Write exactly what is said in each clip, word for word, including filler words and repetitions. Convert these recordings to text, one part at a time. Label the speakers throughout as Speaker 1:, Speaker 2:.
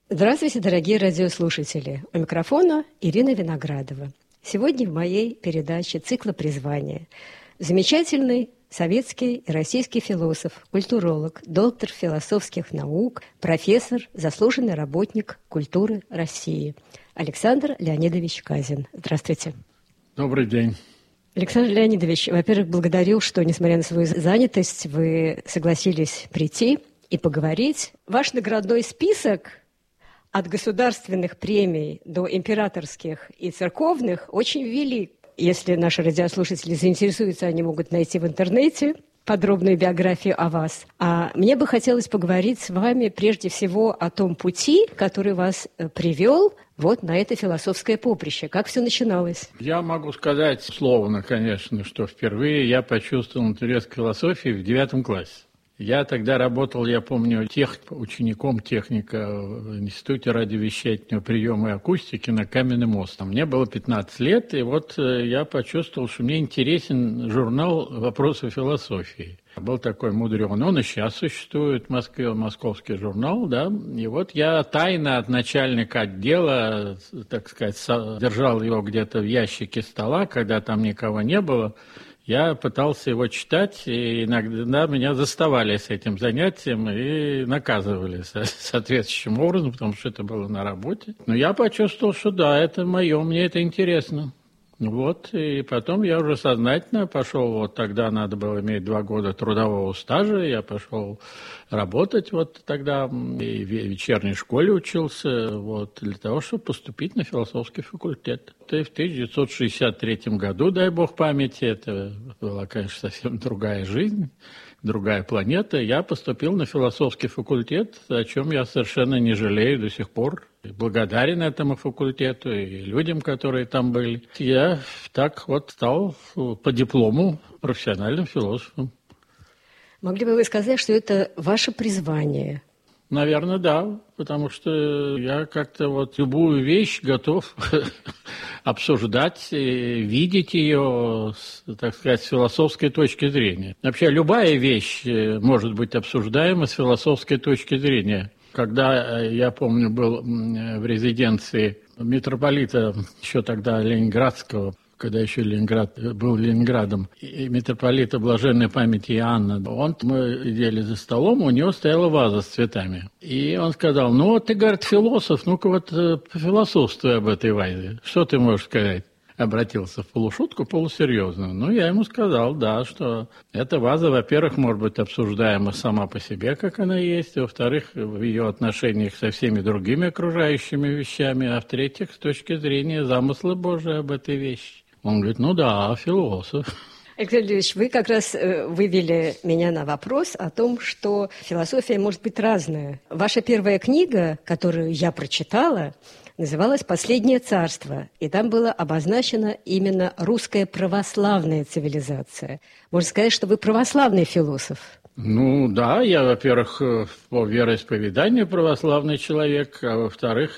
Speaker 1: Здравствуйте, дорогие радиослушатели. У микрофона Ирина Виноградова. Сегодня в моей передаче цикла «Призвание» замечательный советский и российский философ, культуролог, доктор философских наук, профессор, заслуженный работник культуры России Александр Леонидович Казин. Здравствуйте.
Speaker 2: Добрый день.
Speaker 1: Александр Леонидович, во-первых, благодарю, что, несмотря на свою занятость, вы согласились прийти и поговорить. Ваш наградной список от государственных премий до императорских и церковных очень велик. Если наши радиослушатели заинтересуются, они могут найти в интернете подробную биографию о вас. А мне бы хотелось поговорить с вами прежде всего о том пути, который вас привел вот на это философское поприще. Как все начиналось?
Speaker 2: Я могу сказать словно, конечно, что впервые я почувствовал интерес к философии в девятом классе. Я тогда работал, я помню, тех, учеником техника в Институте радиовещательного приема и акустики на Каменный мост. Мне было пятнадцать лет, и вот я почувствовал, что мне интересен журнал «Вопросы философии». Был такой мудреный, он и сейчас существует в Москве, московский журнал, да. И вот я тайно от начальника отдела, так сказать, держал его где-то в ящике стола, когда там никого не было. Я пытался его читать, и иногда меня заставали с этим занятием и наказывали соответствующим образом, потому что это было на работе. Но я почувствовал, что да, это мое, мне это интересно. Вот, и потом я уже сознательно пошел, вот тогда надо было иметь два года трудового стажа, я пошел работать вот тогда, и в вечерней школе учился, вот, для того, чтобы поступить на философский факультет. И в тысяча девятьсот шестьдесят третьем году, дай бог памяти, это была, конечно, совсем другая жизнь, другая планета, я поступил на философский факультет, о чем я совершенно не жалею до сих пор. Благодарен этому факультету и людям, которые там были. Я так вот стал по диплому профессиональным философом.
Speaker 1: Могли бы вы сказать, что это ваше призвание?
Speaker 2: Наверное, да, потому что я как-то вот любую вещь готов обсуждать, видеть ее, так сказать, с философской точки зрения. Вообще любая вещь может быть обсуждаема с философской точки зрения. Когда, я помню, был в резиденции митрополита, еще тогда ленинградского, когда еще Ленинград был Ленинградом, и митрополита блаженной памяти Иоанна, он, мы сидели за столом, у него стояла ваза с цветами. И он сказал: ну вот ты, говорит, философ, ну-ка вот пофилософствуй об этой вазе. Что ты можешь сказать? Обратился в полушутку, полусерьезно. Ну, я ему сказал, да, что эта ваза, во-первых, может быть обсуждаема сама по себе, как она есть, во-вторых, в ее отношениях со всеми другими окружающими вещами, а в-третьих, с точки зрения замысла Божия об этой вещи. Он говорит: ну да, философ.
Speaker 1: Александр Ильич, вы как раз вывели меня на вопрос о том, что философия может быть разная. Ваша первая книга, которую я прочитала, называлась «Последнее царство», и там было обозначена именно русская православная цивилизация. Можно сказать, что вы православный философ.
Speaker 2: Ну да, я, во-первых, по вероисповеданию православный человек, а во-вторых,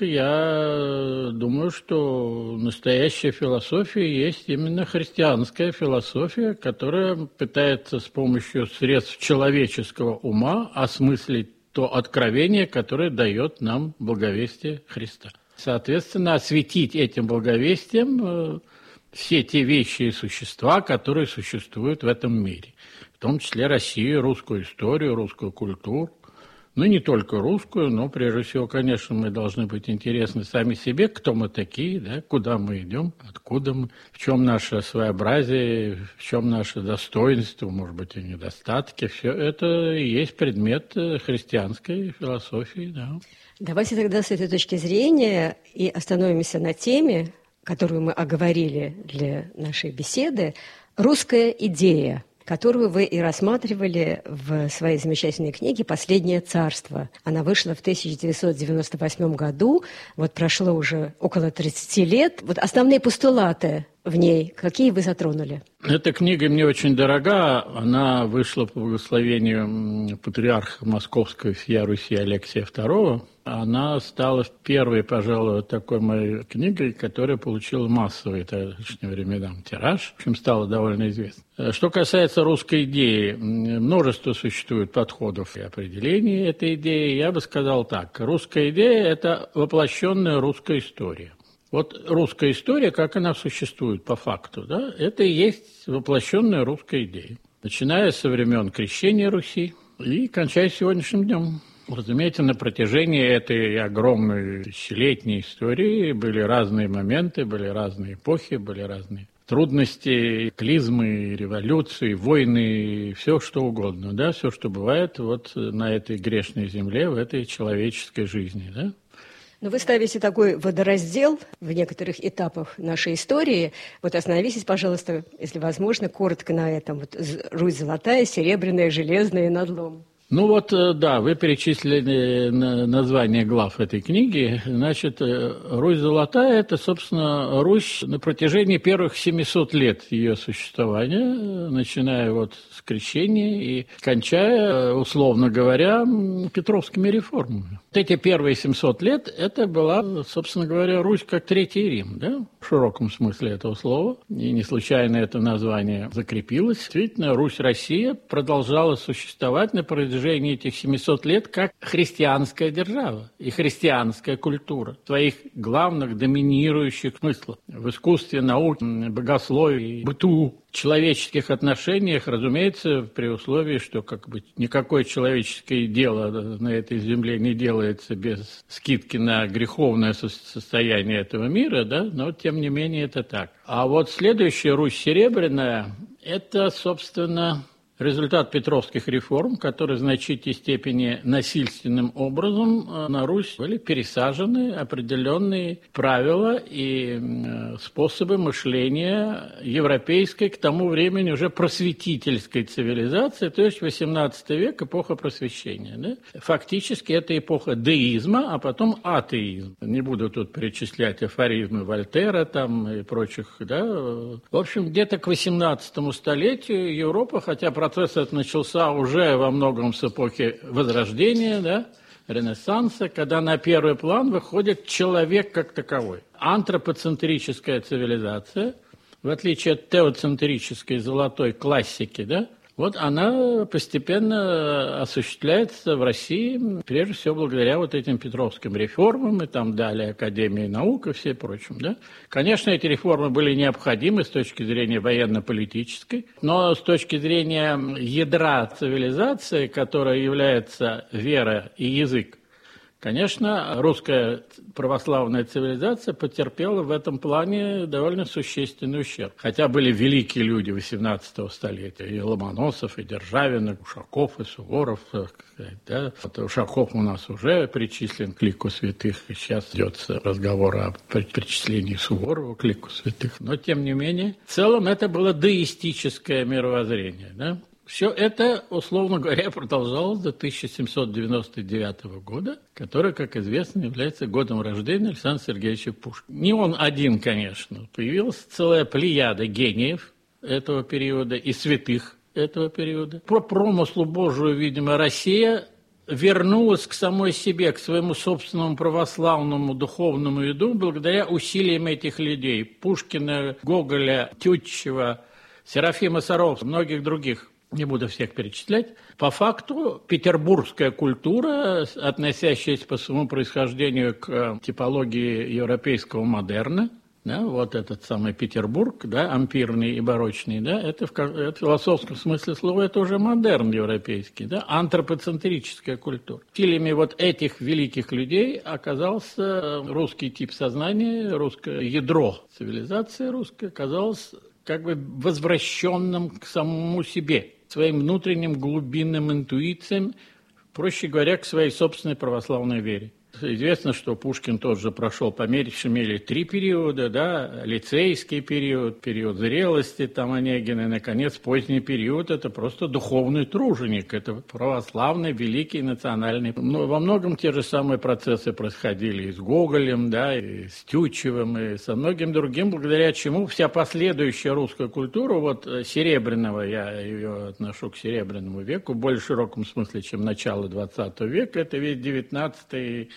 Speaker 2: я думаю, что настоящая философия есть именно христианская философия, которая пытается с помощью средств человеческого ума осмыслить то откровение, которое дает нам благовестие Христа. Соответственно, осветить этим благовестием все те вещи и существа, которые существуют в этом мире. В том числе Россию, русскую историю, русскую культуру. Ну, не только русскую, но, прежде всего, конечно, мы должны быть интересны сами себе, кто мы такие, да, куда мы идем, откуда мы, в чем наше своеобразие, в чем наше достоинство, может быть, и недостатки. Все это и есть предмет христианской философии, да.
Speaker 1: Давайте тогда с этой точки зрения и остановимся на теме, которую мы оговорили для нашей беседы, «Русская идея», которую вы и рассматривали в своей замечательной книге «Последнее царство». Она вышла в тысяча девятьсот девяносто восьмом году, вот прошло уже около тридцати лет. Вот основные постулаты в ней, какие вы затронули?
Speaker 2: Эта книга мне очень дорога. Она вышла по благословению патриарха Московского всея Руси Алексия второго. Она стала первой, пожалуй, такой моей книгой, которая получила массовый в тогдашние времена тираж, в общем, стала довольно известна. Что касается русской идеи, множество существует подходов и определений этой идеи. Я бы сказал так. Русская идея – это воплощенная русская история. Вот русская история, как она существует по факту, да, это и есть воплощенная русская идея. Начиная со времен крещения Руси и кончая сегодняшним днем. Разумеется, на протяжении этой огромной тысячелетней истории были разные моменты, были разные эпохи, были разные трудности, клизмы, революции, войны, все что угодно, да, все, что бывает вот на этой грешной земле, в этой человеческой жизни, да.
Speaker 1: Но вы ставите такой водораздел в некоторых этапах нашей истории. Вот остановитесь, пожалуйста, если возможно, коротко на этом. Вот Русь золотая, серебряная, железная, надлом.
Speaker 2: Ну вот, да, вы перечислили название глав этой книги. Значит, Русь золотая – это, собственно, Русь на протяжении первых семисот лет ее существования, начиная вот с крещения и кончая, условно говоря, Петровскими реформами. Вот эти первые семьсот лет – это была, собственно говоря, Русь как Третий Рим, да, в широком смысле этого слова. И не случайно это название закрепилось. Действительно, Русь-Россия продолжала существовать на протяжении этих семисот лет как христианская держава и христианская культура в своих главных доминирующих смыслах в искусстве, науке, богословии, быту, человеческих отношениях, разумеется, при условии, что как бы никакое человеческое дело на этой земле не делается без скидки на греховное состояние этого мира, да, но тем не менее это так. А вот следующая Русь серебряная – это, собственно, результат петровских реформ, которые в значительной степени насильственным образом на Русь были пересажены определенные правила и способы мышления европейской, к тому времени уже просветительской цивилизации, то есть восемнадцатый век, эпоха просвещения. Да? Фактически это эпоха деизма, а потом атеизм. Не буду тут перечислять афоризмы Вольтера там и прочих. Да? В общем, где-то к восемнадцатому столетию Европа, хотя процесс этот начался уже во многом с эпохи Возрождения, да, Ренессанса, когда на первый план выходит человек как таковой. Антропоцентрическая цивилизация, в отличие от теоцентрической золотой классики, да, вот она постепенно осуществляется в России, прежде всего благодаря вот этим петровским реформам и там далее Академии наук и все прочим. Да? Конечно, эти реформы были необходимы с точки зрения военно-политической, но с точки зрения ядра цивилизации, которая является вера и язык, конечно, русская православная цивилизация потерпела в этом плане довольно существенный ущерб. Хотя были великие люди восемнадцатого столетия, и Ломоносов, и Державин, и Ушаков, и Суворов. Да. Вот Ушаков у нас уже причислен к лику святых, и сейчас идет разговор о причислении Суворова к лику святых. Но, тем не менее, в целом это было деистическое мировоззрение, да. Все это, условно говоря, продолжалось до тысяча семьсот девяносто девятого года, который, как известно, является годом рождения Александра Сергеевича Пушкина. Не он один, конечно. Появилась целая плеяда гениев этого периода и святых этого периода. По промыслу Божию, видимо, Россия вернулась к самой себе, к своему собственному православному духовному яду благодаря усилиям этих людей. Пушкина, Гоголя, Тютчева, Серафима Саровского, многих других. Не буду всех перечислять. По факту петербургская культура, относящаяся по своему происхождению к типологии европейского модерна, да, вот этот самый Петербург, да, ампирный и барочный, да, это в, это в философском смысле слова это уже модерн европейский, да, антропоцентрическая культура. Усилиями вот этих великих людей оказался русский тип сознания, русское ядро цивилизации русской оказалось как бы возвращенным к самому себе, своим внутренним глубинным интуициям, проще говоря, к своей собственной православной вере. Известно, что Пушкин тоже прошел по меньшей мере три периода, да, лицейский период, период зрелости, там Онегин, и, наконец, поздний период, это просто духовный труженик, это православный, великий, национальный. Но во многом те же самые процессы происходили и с Гоголем, да, и с Тютчевым, и со многим другим, благодаря чему вся последующая русская культура, вот серебряного, я ее отношу к серебряному веку, в более широком смысле, чем начало двадцатого века, это весь девятнадцатый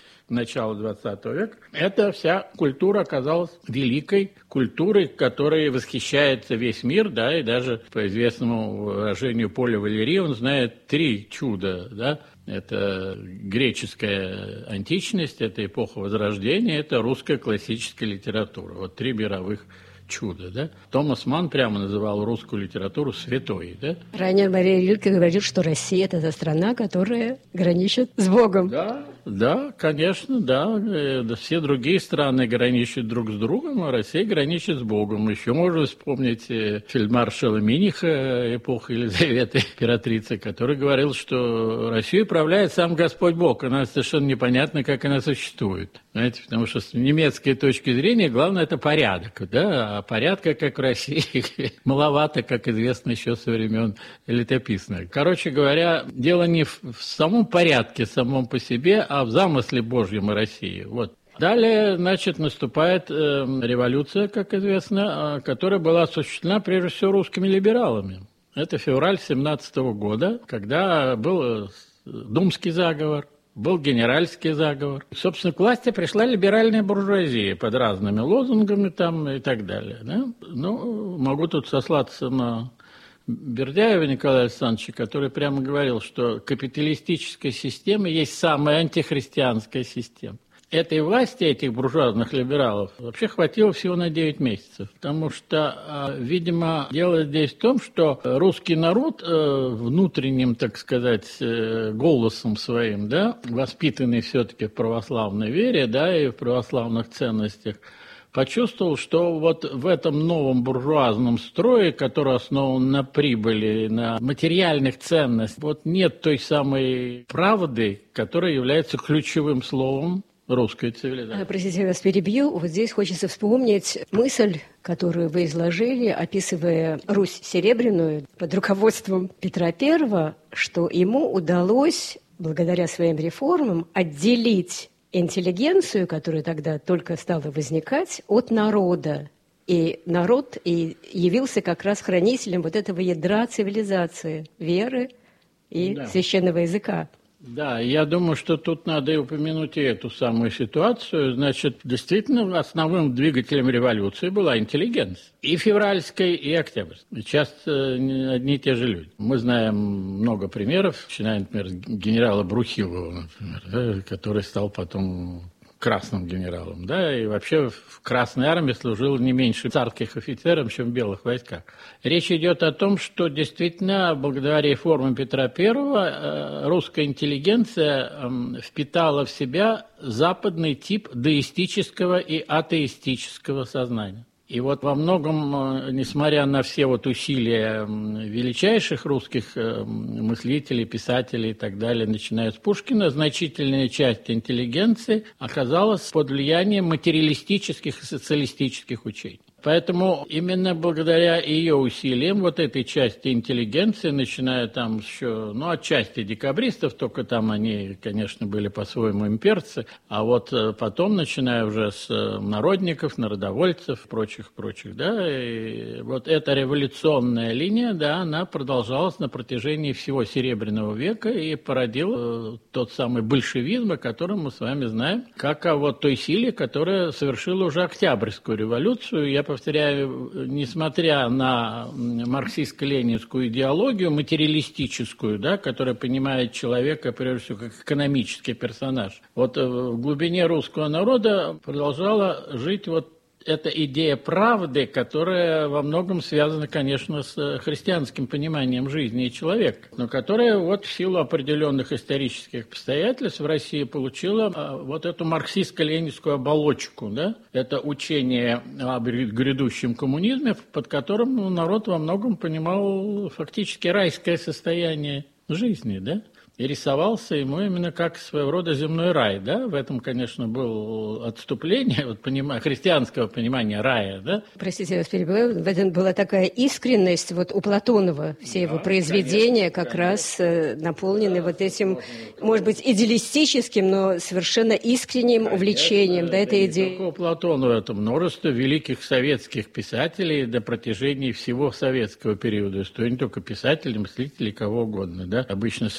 Speaker 2: начала двадцатого века, эта вся культура оказалась великой культурой, которой восхищается весь мир, да, и даже по известному выражению Поля Валери он знает три чуда, да. Это греческая античность, это эпоха Возрождения, это русская классическая литература. Вот три мировых чуда, да? Томас Манн прямо называл русскую литературу святой, да?
Speaker 1: Райнер Мария Рильке говорит, что Россия – это та страна, которая граничит с Богом.
Speaker 2: Да, да, конечно, да. Все другие страны граничат друг с другом, а Россия граничит с Богом. Еще можно вспомнить фельдмаршала Миниха эпохи Елизаветы императрицы, который говорил, что Россию правляет сам Господь Бог. Она совершенно непонятно, как она существует. Знаете, потому что с немецкой точки зрения главное – это порядок, да, а порядка, как в России, маловато, как известно еще со времен летописных. Короче говоря, дело не в самом порядке, самом по себе, а в замысле Божьем и России. Вот. Далее, значит, наступает э, революция, как известно, которая была осуществлена прежде всего русскими либералами. Это февраль семнадцатого года, когда был думский заговор, был генеральский заговор. Собственно, к власти пришла либеральная буржуазия под разными лозунгами там и так далее. Да? Ну, могу тут сослаться на Бердяева Николая Александровича, который прямо говорил, что капиталистическая система есть самая антихристианская система. Этой власти, этих буржуазных либералов, вообще хватило всего на девять месяцев. Потому что, видимо, дело здесь в том, что русский народ внутренним, так сказать, голосом своим, да, воспитанный все-таки в православной вере, да, и в православных ценностях, почувствовал, что вот в этом новом буржуазном строе, который основан на прибыли, на материальных ценностях, вот нет той самой правды, которая является ключевым словом русской цивилизации.
Speaker 1: Простите, я вас перебью. Вот здесь хочется вспомнить мысль, которую вы изложили, описывая Русь Серебряную под руководством Петра Первого, что ему удалось, благодаря своим реформам, отделить интеллигенцию, которая тогда только стала возникать, от народа. И народ и явился как раз хранителем вот этого ядра цивилизации, веры и да. священного языка.
Speaker 2: Да, я думаю, что тут надо и упомянуть и эту самую ситуацию. Значит, действительно, основным двигателем революции была интеллигенция. И февральская, и октябрьская. Часто одни и те же люди. Мы знаем много примеров, начиная, например, с генерала Брухилова, например, да, который стал потом красным генералом, да, и вообще в Красной армии служил не меньше царских офицеров, чем в белых войсках. Речь идет о том, что действительно, благодаря реформам Петра Первого, русская интеллигенция впитала в себя западный тип деистического и атеистического сознания. И вот во многом, несмотря на все вот усилия величайших русских мыслителей, писателей и так далее, начиная с Пушкина, значительная часть интеллигенции оказалась под влиянием материалистических и социалистических учений. Поэтому именно благодаря ее усилиям вот этой части интеллигенции, начиная там еще, ну, отчасти декабристов, только там они, конечно, были по-своему имперцы, а вот потом, начиная уже с народников, народовольцев, прочих-прочих, да, и вот эта революционная линия, да, она продолжалась на протяжении всего Серебряного века и породила тот самый большевизм, о котором мы с вами знаем, как о вот той силе, которая совершила уже Октябрьскую революцию. Я повторяю, несмотря на марксистско-ленинскую идеологию, материалистическую, да, которая понимает человека, прежде всего, как экономический персонаж, вот в глубине русского народа продолжала жить вот эта идея правды, которая во многом связана, конечно, с христианским пониманием жизни и человека, но которая вот в силу определенных исторических обстоятельств в России получила вот эту марксистско-ленинскую оболочку, да? Это учение о грядущем коммунизме, под которым народ во многом понимал фактически райское состояние жизни, да? И рисовался ему именно как своего рода земной рай, да? В этом, конечно, было отступление от понима... христианского понимания рая, да?
Speaker 1: Простите, я вас перебиваю. В этом была такая искренность, вот у Платонова все да, его произведения конечно, как конечно. раз наполнены да, вот этим, может быть, идеалистическим, но совершенно искренним конечно, увлечением, да, этой да, идеи.
Speaker 2: У Платонова это множество великих советских писателей до протяжении всего советского периода истории, не только писателей, мыслителей, кого угодно, да? Обычно ссылаются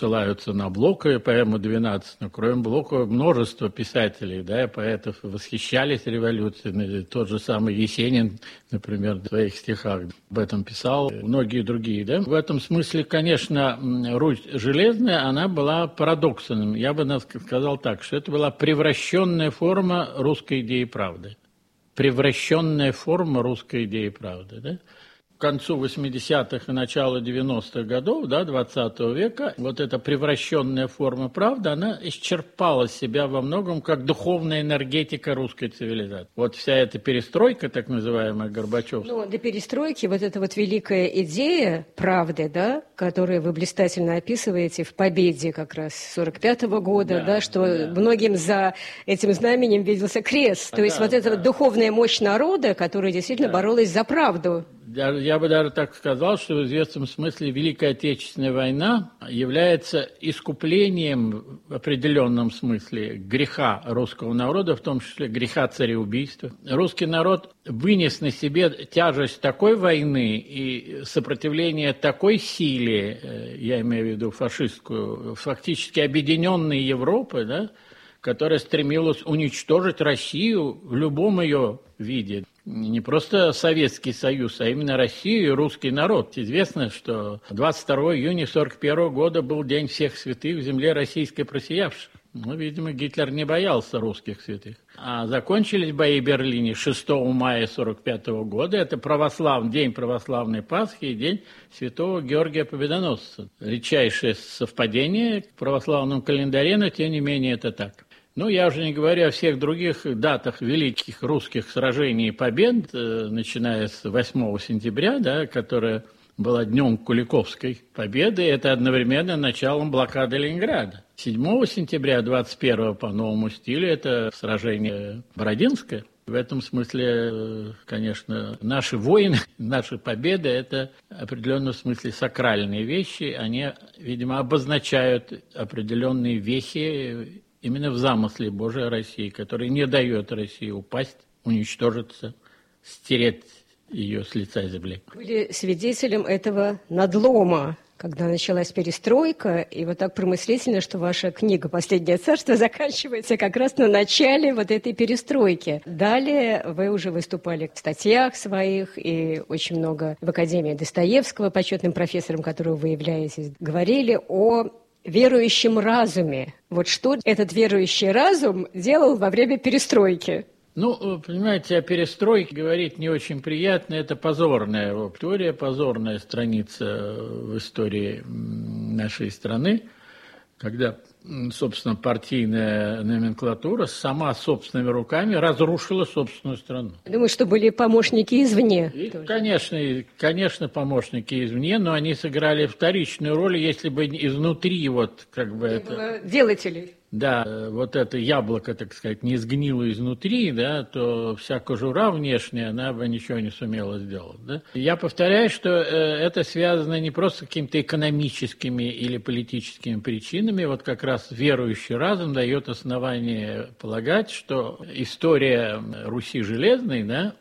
Speaker 2: ссылался на Блока и поэму «двенадцать», но кроме Блока множество писателей, да, поэтов восхищались революцией. Тот же самый Есенин, например, в своих стихах об этом писал, многие другие. Да. В этом смысле, конечно, Русь железная, она была парадоксом. Я бы сказал так, что это была превращенная форма русской идеи правды. Превращенная форма русской идеи правды, да. К концу восьмидесятых и началу девяностых годов, да, двадцатого века, вот эта превращенная форма правды, она исчерпала себя во многом как духовная энергетика русской цивилизации. Вот вся эта перестройка, так называемая, Горбачевская.
Speaker 1: Ну, до перестройки вот эта вот великая идея правды, да, которую вы блистательно описываете в «Победе» как раз сорок пятого года, да, да, что да. Многим за этим знаменем виделся крест. То да, есть вот да. эта вот духовная мощь народа, которая действительно да. боролась за правду.
Speaker 2: Я бы даже так сказал, что в известном смысле Великая Отечественная война является искуплением в определенном смысле греха русского народа, в том числе греха цареубийства. Русский народ вынес на себе тяжесть такой войны и сопротивление такой силе, я имею в виду фашистскую, фактически объединенной Европы, да, которая стремилась уничтожить Россию в любом ее виде. Не просто Советский Союз, а именно Россию и русский народ. Известно, что двадцать второго июня сорок первого года был День всех святых в земле российской просиявших. Ну, видимо, Гитлер не боялся русских святых. А закончились бои в Берлине шестого мая сорок пятого года. Это православ... День православной Пасхи и День святого Георгия Победоносца. Редчайшее совпадение в православном календаре, но тем не менее это так. Ну, я уже не говорю о всех других датах великих русских сражений и побед, начиная с восьмого сентября, да, которая была днем Куликовской победы, это одновременно началом блокады Ленинграда. седьмого сентября, двадцать первого по новому стилю, это сражение Бородинское. В этом смысле, конечно, наши войны, наши победы – это в определенном смысле сакральные вещи. Они, видимо, обозначают определенные вехи именно в замысле Божией России, который не дает России упасть, уничтожиться, стереть ее с лица земли.
Speaker 1: Были свидетелем этого надлома, когда началась перестройка, и вот так промыслительно, что ваша книга «Последнее царство» заканчивается как раз на начале вот этой перестройки. Далее вы уже выступали в статьях своих, и очень много в Академии Достоевского, почетным профессором которого вы являетесь, говорили о верующем разуме. Вот что этот верующий разум делал во время перестройки?
Speaker 2: Ну, понимаете, о перестройке говорить не очень приятно. Это позорная история, позорная страница в истории нашей страны, когда, собственно, партийная номенклатура сама собственными руками разрушила собственную страну.
Speaker 1: Думаю, что были помощники извне.
Speaker 2: И, конечно, конечно, помощники извне, но они сыграли вторичную роль, если бы изнутри вот как бы
Speaker 1: не
Speaker 2: это...
Speaker 1: было делателей.
Speaker 2: Да, вот это яблоко, так сказать, не сгнило изнутри, да, то вся кожура внешняя, она бы ничего не сумела сделать. Да. Я повторяю, что э, это связано не просто с какими-то экономическими или политическими причинами, вот как раз верующий разум дает основание полагать, что история Руси железной, да,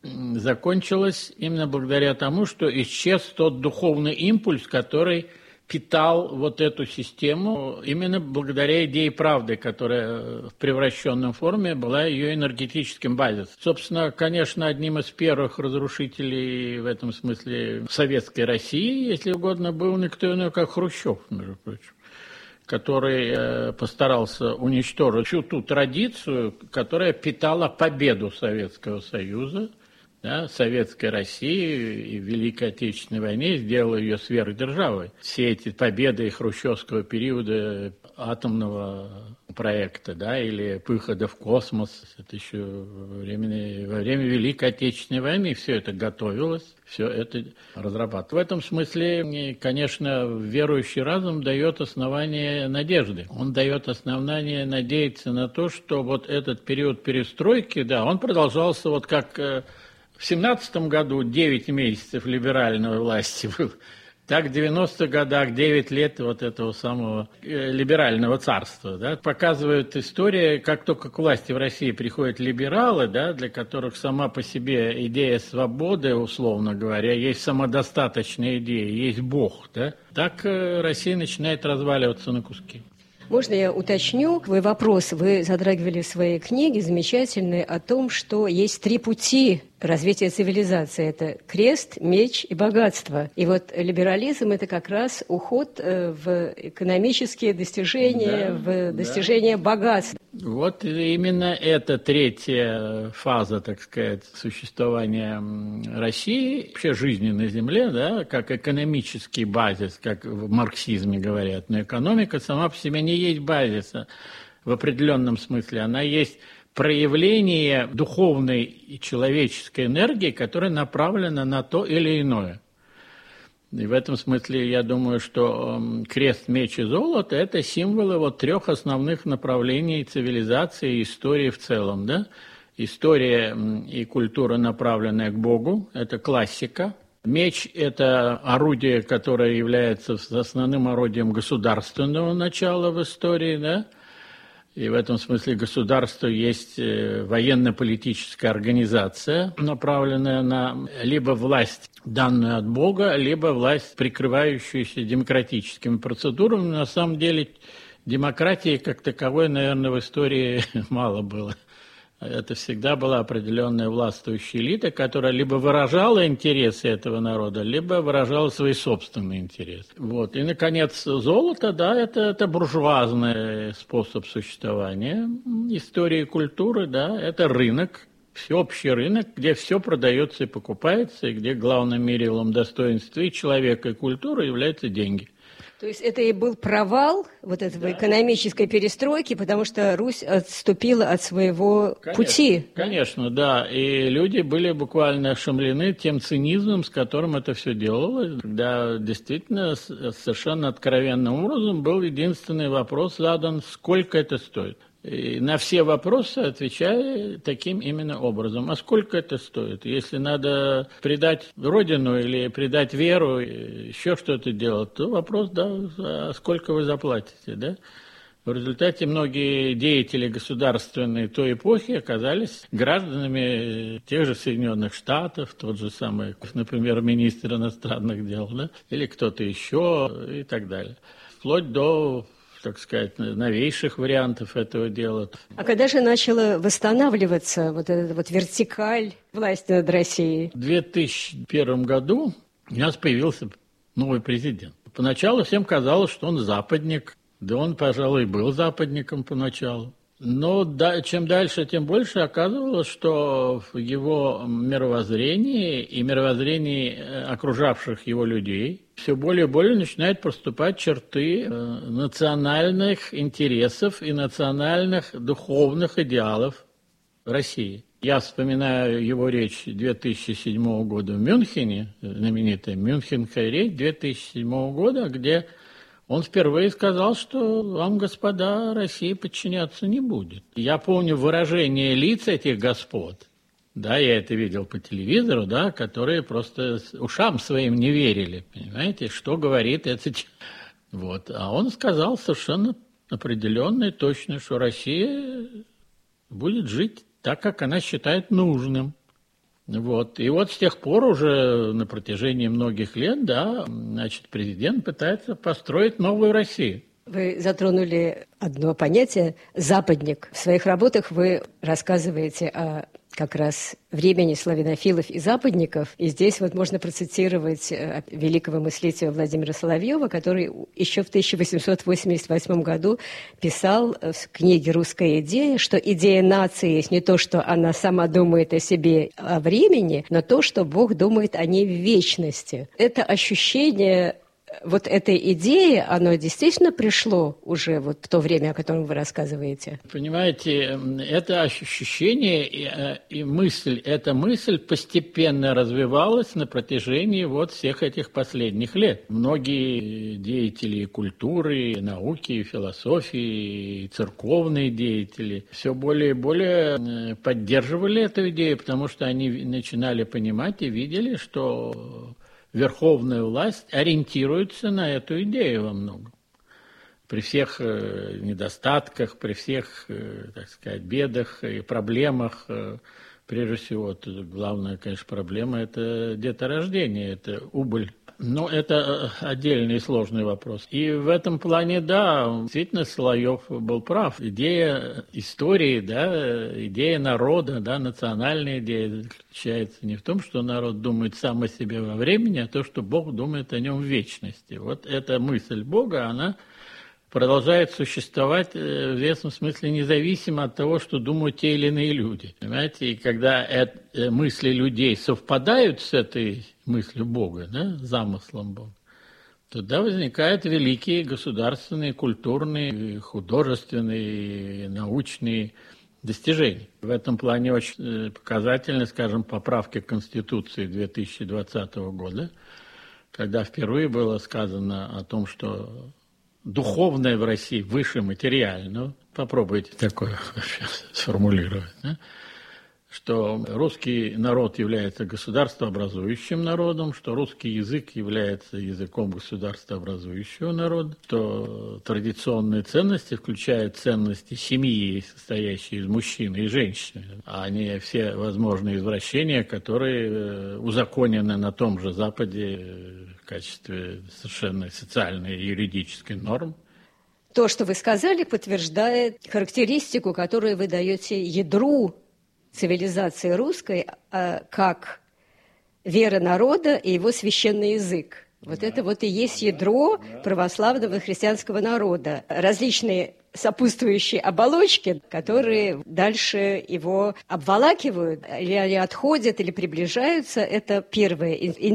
Speaker 2: закончилась именно благодаря тому, что исчез тот духовный импульс, который питал вот эту систему именно благодаря идее правды, которая в превращенном форме была ее энергетическим базисом. Собственно, конечно, одним из первых разрушителей в этом смысле советской России, если угодно, был никто иной, как Хрущев, между прочим, который постарался уничтожить всю ту традицию, которая питала победу Советского Союза, да, Советской России и в Великой Отечественной войне, сделала ее сверхдержавой. Все эти победы хрущевского периода атомного проекта, да, или выхода в космос, это еще во время, во время Великой Отечественной войны все это готовилось, все это разрабатывалось. В этом смысле, конечно, верующий разум дает основание надежды. Он дает основание надеяться на то, что вот этот период перестройки, да, он продолжался вот как... В семнадцатом году девять месяцев либеральной власти был Так в девяностых годах девять лет вот этого самого э, либерального царства, да, показывают история, как только к власти в России приходят либералы, да, для которых сама по себе идея свободы, условно говоря, есть самодостаточная идея, есть Бог, да, так э, Россия начинает разваливаться на куски.
Speaker 1: Можно я уточню твой вопрос? Вы затрагивали в своей книге замечательной о том, что есть три пути развития цивилизации. Это крест, меч и богатство. И вот либерализм – это как раз уход в экономические достижения, да, в достижение да. богатства.
Speaker 2: Вот именно эта третья фаза, так сказать, существования России, вообще жизни на Земле, да, как экономический базис, как в марксизме говорят. Но экономика сама по себе не есть базиса в определенном смысле. Она есть проявление духовной и человеческой энергии, которая направлена на то или иное. И в этом смысле я думаю, что крест, меч и золото – это символы вот трех основных направлений цивилизации и истории в целом. Да? История и культура, направленная к Богу – это классика. Меч – это орудие, которое является основным орудием государственного начала в истории, да? И в этом смысле государство есть военно-политическая организация, направленная на либо власть, данную от Бога, либо власть, прикрывающуюся демократическими процедурами. На самом деле демократии как таковой, наверное, в истории мало было. Это всегда была определенная властвующая элита, которая либо выражала интересы этого народа, либо выражала свои собственные интересы. Вот. И, наконец, золото, да, это, это буржуазный способ существования. История и культуры, да, это рынок, всеобщий рынок, где все продается и покупается, и где главным мерилом достоинства и человека, и культуры являются деньги.
Speaker 1: То есть это и был провал вот этого да. экономической перестройки, потому что Русь отступила от своего конечно, пути.
Speaker 2: Конечно, да. И люди были буквально ошеломлены тем цинизмом, с которым это все делалось. Когда действительно совершенно откровенным образом был единственный вопрос задан, сколько это стоит. И на все вопросы отвечая таким именно образом. А сколько это стоит? Если надо предать Родину или предать веру, еще что-то делать, то вопрос, да, а сколько вы заплатите, да? В результате многие деятели государственной той эпохи оказались гражданами тех же Соединенных Штатов, тот же самый, например, министр иностранных дел, да? Или кто-то еще и так далее. Вплоть до, так сказать, новейших вариантов этого дела.
Speaker 1: А когда же начала восстанавливаться вот эта вот вертикаль власти над Россией?
Speaker 2: В две тысячи первом году у нас появился новый президент. Поначалу всем казалось, что он западник. Да он, пожалуй, был западником поначалу. Но да, чем дальше, тем больше оказывалось, что в его мировоззрении и мировоззрении окружавших его людей все более и более начинают проступать черты национальных интересов и национальных духовных идеалов России. Я вспоминаю его речь две тысячи седьмого года в Мюнхене, знаменитая Мюнхенская речь две тысячи седьмого года, где он впервые сказал, что вам, господа, Россия подчиняться не будет. Я помню выражение лиц этих господ, да, я это видел по телевизору, да, которые просто ушам своим не верили, понимаете, что говорит этот... Вот. А он сказал совершенно определенно и точно, что Россия будет жить так, как она считает нужным. Вот. И вот с тех пор уже на протяжении многих лет, да, значит, президент пытается построить новую Россию.
Speaker 1: Вы затронули одно понятие «западник». В своих работах вы рассказываете о как раз времени славянофилов и западников. И здесь вот можно процитировать великого мыслителя Владимира Соловьева, который еще в тысяча восемьсот восемьдесят восьмом году писал в книге «Русская идея», что идея нации есть не то, что она сама думает о себе, о времени, но то, что Бог думает о ней в вечности. Это ощущение вот этой идеи, оно действительно пришло уже вот в то время, о котором вы рассказываете?
Speaker 2: Понимаете, это ощущение и, и мысль, эта мысль постепенно развивалась на протяжении вот всех этих последних лет. Многие деятели культуры, науки, философии, церковные деятели все более и более поддерживали эту идею, потому что они начинали понимать и видели, что верховная власть ориентируется на эту идею во многом. При всех э, недостатках, при всех, э, так сказать, бедах и проблемах, э, прежде всего, главная, конечно, проблема – это деторождение, это убыль. Но это отдельный сложный вопрос. И в этом плане, да, действительно, Соловьев был прав. Идея истории, да, идея народа, да, национальная идея заключается не в том, что народ думает сам о себе во времени, а то, что Бог думает о нем в вечности. Вот эта мысль Бога, она продолжает существовать в известном смысле независимо от того, что думают те или иные люди. Понимаете, и когда это, мысли людей совпадают с этой мыслью Бога, да, замыслом Бога, тогда возникают великие государственные, культурные, художественные, научные достижений. В этом плане очень показательны, скажем, поправки к Конституции две тысячи двадцатого года, когда впервые было сказано о том, что духовное в России выше материального. Попробуйте такое сформулировать. Да? Что русский народ является государствообразующим народом, что русский язык является языком государствообразующего народа, что традиционные ценности включают ценности семьи, состоящие из мужчины и женщины, а не все возможные извращения, которые узаконены на том же Западе в качестве совершенно социальной и юридической нормы.
Speaker 1: То, что вы сказали, подтверждает характеристику, которую вы даете ядру цивилизации русской, как вера народа и его священный язык. Вот да. Это вот и есть ядро да. православного христианского народа. Различные сопутствующие оболочки, которые дальше его обволакивают, или они отходят, или приближаются. Это первое,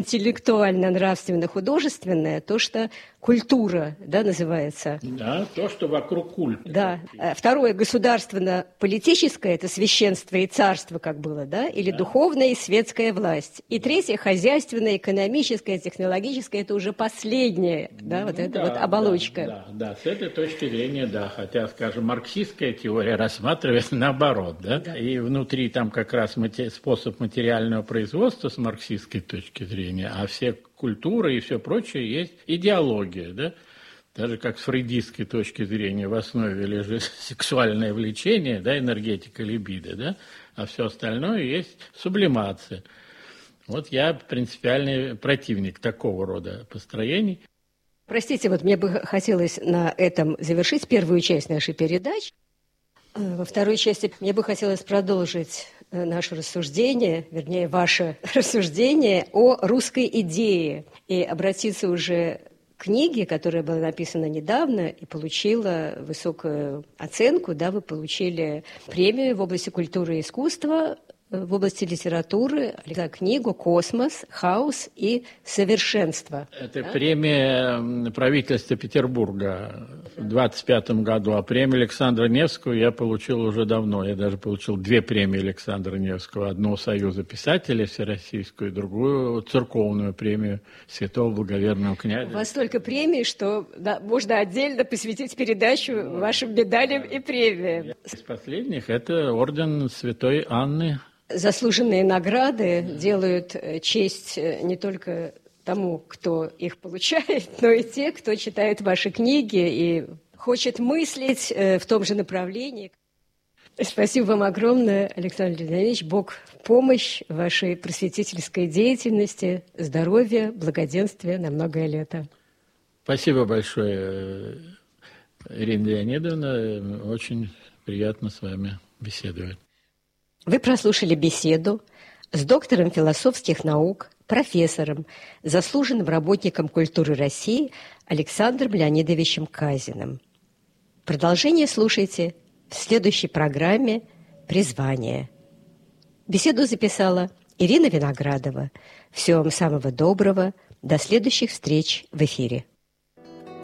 Speaker 1: интеллектуально-нравственно-художественное, то, что культура, да, называется.
Speaker 2: Да, то, что вокруг культа.
Speaker 1: Да. Второе, государственно-политическое, это священство и царство, как было, да, или да. духовная и светская власть. И третье, хозяйственное, экономическое, технологическое, это уже последнее, да, ну, вот эта да, вот оболочка.
Speaker 2: Да, да, да, с этой точки зрения, да, хотя, скажем, марксистская теория рассматривает наоборот, да, да. И внутри там как раз мати- способ материального производства с марксистской точки зрения, а все культуры и все прочее есть идеология, да, даже как с фрейдистской точки зрения в основе лежит сексуальное влечение, да, энергетика либидо, да, а все остальное есть сублимация. Вот я принципиальный противник такого рода построений.
Speaker 1: Простите, вот мне бы хотелось на этом завершить первую часть нашей передачи. Во второй части мне бы хотелось продолжить наше рассуждение, вернее, ваше рассуждение о русской идее и обратиться уже к книге, которая была написана недавно и получила высокую оценку. Да, вы получили премию в области культуры и искусства, в области литературы, за книгу «Космос, хаос и совершенство».
Speaker 2: Это да? Премия правительства Петербурга в двадцать пятом году, а премию Александра Невского я получил уже давно. Я даже получил две премии Александра Невского. Одну Союза писателей всероссийскую, другую церковную премию Святого Благоверного князя.
Speaker 1: У вас столько премий, что да, можно отдельно посвятить передачу ну, вашим медалям да. и премиям.
Speaker 2: Из последних это орден Святой Анны.
Speaker 1: Заслуженные награды делают честь не только тому, кто их получает, но и те, кто читает ваши книги и хочет мыслить в том же направлении. Спасибо вам огромное, Александр Леонидович. Бог в помощь вашей просветительской деятельности, здоровья, благоденствия на многое лето.
Speaker 2: Спасибо большое, Ирина Леонидовна. Очень приятно с вами беседовать.
Speaker 1: Вы прослушали беседу с доктором философских наук, профессором, заслуженным работником культуры России Александром Леонидовичем Казиным. Продолжение слушайте в следующей программе «Призвание». Беседу записала Ирина Виноградова. Всего вам самого доброго. До следующих встреч в эфире.